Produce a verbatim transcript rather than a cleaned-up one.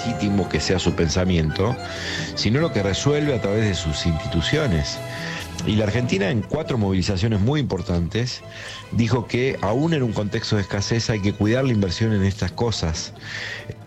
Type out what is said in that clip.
legítimo que sea su pensamiento, sino lo que resuelve a través de sus instituciones. Y la Argentina, en cuatro movilizaciones muy importantes, dijo que aún en un contexto de escasez hay que cuidar la inversión en estas cosas.